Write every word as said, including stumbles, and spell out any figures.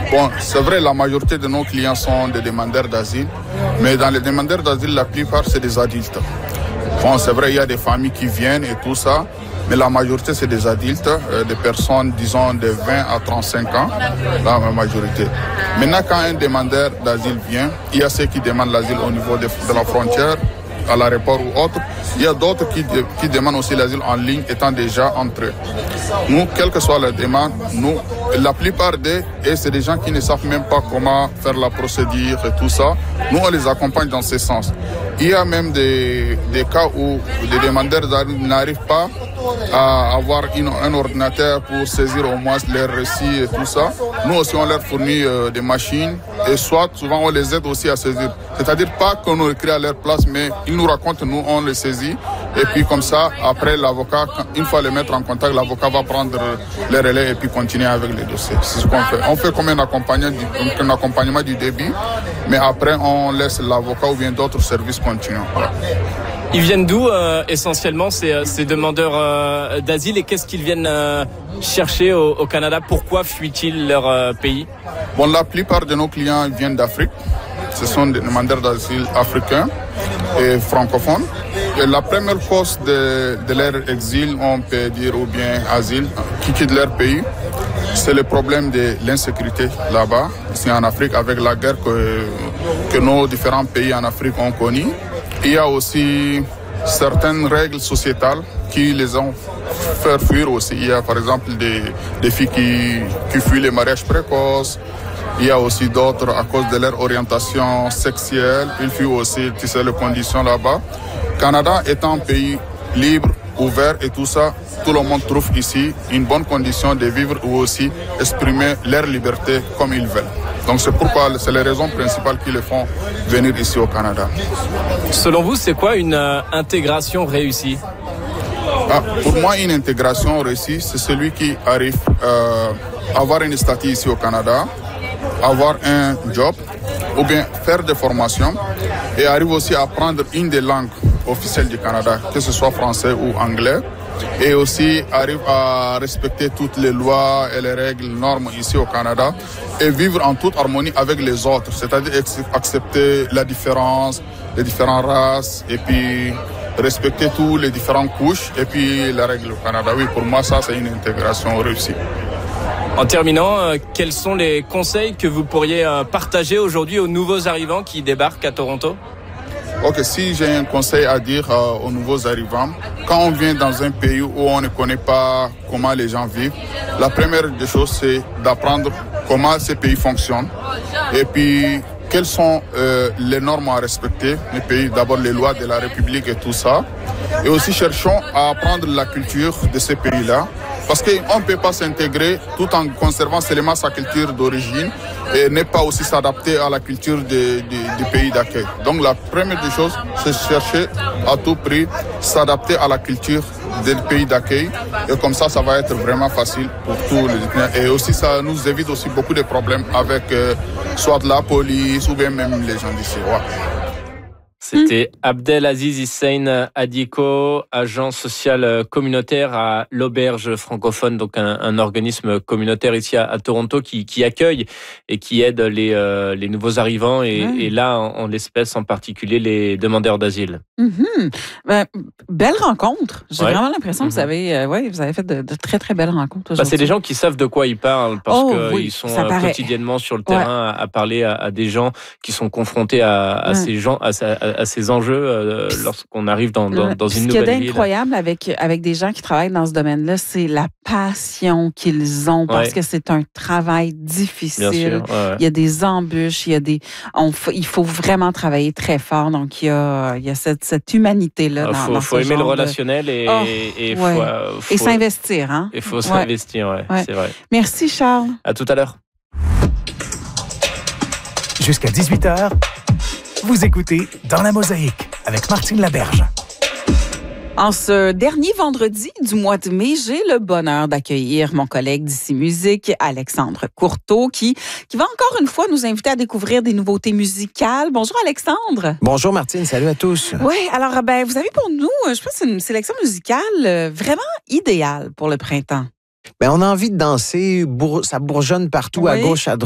Bon, c'est vrai, la majorité de nos clients sont des demandeurs d'asile, mais dans les demandeurs d'asile, la plupart, c'est des adultes. Bon, c'est vrai, il y a des familles qui viennent et tout ça, mais la majorité, c'est des adultes, euh, des personnes, disons, de vingt à trente-cinq ans, la majorité. Maintenant, quand un demandeur d'asile vient, il y a ceux qui demandent l'asile au niveau de, de la frontière, à l'aéroport ou autre. Il y a d'autres qui, qui demandent aussi l'asile en ligne, étant déjà entrés. Nous, quelle que soit la demande, nous, la plupart des, et c'est des gens qui ne savent même pas comment faire la procédure et tout ça, nous, on les accompagne dans ce sens. Il y a même des, des cas où les demandeurs d'asile n'arrivent pas à avoir une, un ordinateur pour saisir au moins leurs récits et tout ça. Nous aussi, on leur fournit euh, des machines et soit, souvent, on les aide aussi à saisir. C'est-à-dire pas qu'on nous écrit à leur place, mais ils nous racontent, nous, on les saisit. Et puis comme ça, après, l'avocat, une fois les mettre en contact, l'avocat va prendre les relais et puis continuer avec les dossiers. C'est ce qu'on fait. On fait comme un accompagnement du, un accompagnement du début, mais après, on laisse l'avocat ou bien d'autres services continuer. Voilà. Ils viennent d'où euh, essentiellement ces, ces demandeurs euh, d'asile et qu'est-ce qu'ils viennent euh, chercher au, au Canada? Pourquoi fuient-ils leur euh, pays? Bon, la plupart de nos clients viennent d'Afrique. Ce sont des demandeurs d'asile africains et francophones. Et la première cause de, de leur exil, on peut dire, ou bien asile, qui quittent leur pays, c'est le problème de l'insécurité là-bas, ici en Afrique, avec la guerre que, que nos différents pays en Afrique ont connue. Il y a aussi certaines règles sociétales qui les ont fait fuir aussi. Il y a par exemple des, des filles qui, qui fuient les mariages précoces. Il y a aussi d'autres à cause de leur orientation sexuelle. Ils fuient aussi, tu sais, les conditions là-bas. Canada étant un pays libre, ouvert et tout ça, tout le monde trouve ici une bonne condition de vivre ou aussi exprimer leur liberté comme ils veulent. Donc c'est pourquoi c'est les raisons principales qui les font venir ici au Canada. Selon vous, c'est quoi une euh, intégration réussie? Ah, pour moi, une intégration réussie, c'est celui qui arrive euh, à avoir une statut ici au Canada, avoir un job ou bien faire des formations et arrive aussi à apprendre une des langues officielles du Canada, que ce soit français ou anglais, et aussi arrive à respecter toutes les lois et les règles, normes ici au Canada et vivre en toute harmonie avec les autres, c'est-à-dire accepter la différence, les différentes races et puis respecter toutes les différentes couches et puis la règle au Canada. Oui, pour moi, ça, c'est une intégration réussie. En terminant, euh, quels sont les conseils que vous pourriez euh, partager aujourd'hui aux nouveaux arrivants qui débarquent à Toronto? Ok, si j'ai un conseil à dire euh, aux nouveaux arrivants, quand on vient dans un pays où on ne connaît pas comment les gens vivent, la première des choses, c'est d'apprendre comment ces pays fonctionnent et puis quelles sont euh, les normes à respecter, les pays, d'abord les lois de la République et tout ça. Et aussi cherchons à apprendre la culture de ces pays-là. Parce qu'on ne peut pas s'intégrer tout en conservant seulement sa culture d'origine et ne pas aussi s'adapter à la culture de, de, du pays d'accueil. Donc la première des choses, c'est chercher à tout prix s'adapter à la culture du pays d'accueil. Et comme ça, ça va être vraiment facile pour tous les étudiants. Et aussi, ça nous évite aussi beaucoup de problèmes avec euh, soit la police ou bien même les gens d'ici. Ouais. C'était Abdelaziz Hussein Adiko, agent social communautaire à l'Auberge francophone, donc un, un organisme communautaire ici à, à Toronto qui, qui accueille et qui aide les, euh, les nouveaux arrivants et, mmh. et là, en, en l'espèce en particulier, les demandeurs d'asile. Mmh. Ben, belle rencontre. J'ai ouais. vraiment l'impression mmh. que vous avez, euh, ouais, vous avez fait de, de très, très belles rencontres aujourd'hui. Bah, c'est des gens qui savent de quoi ils parlent parce oh, qu'ils oui, sont euh, quotidiennement sur le terrain ouais. à, à parler à, à des gens qui sont confrontés à, à ouais. ces gens, à, à, à ces enjeux euh, lorsqu'on arrive dans, dans, dans une nouvelle ville. Ce qui est incroyable avec, avec des gens qui travaillent dans ce domaine-là, c'est la passion qu'ils ont parce ouais. que c'est un travail difficile. Sûr, ouais. Il y a des embûches, il y a des, on, il faut vraiment travailler très fort. Donc, il y a, il y a cette, cette humanité-là. Il dans, faut, dans faut aimer le relationnel de... et oh, et, ouais. faut, faut, et s'investir. Hein? Il faut ouais. s'investir, ouais, ouais. c'est vrai. Merci, Charles. À tout à l'heure. Jusqu'à dix-huit heures, vous écoutez Dans la Mosaïque avec Martine Laberge. En ce dernier vendredi du mois de mai, j'ai le bonheur d'accueillir mon collègue d'ici Musique, Alexandre Courteau, qui, qui va encore une fois nous inviter à découvrir des nouveautés musicales. Bonjour Alexandre. Bonjour Martine, salut à tous. Oui, alors ben, vous avez pour nous, je pense, une sélection musicale vraiment idéale pour le printemps. Ben, on a envie de danser, bour- ça bourgeonne partout, oui. à gauche, à droite.